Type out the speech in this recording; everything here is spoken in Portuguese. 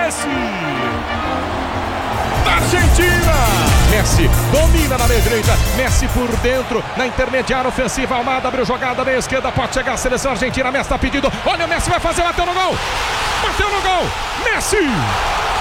Messi! Da Argentina! Messi domina na meia direita, Messi por dentro, na intermediária ofensiva, Almada abriu jogada na esquerda, pode chegar a seleção argentina, Messi está pedindo, olha o Messi vai fazer, bateu no gol! Messi!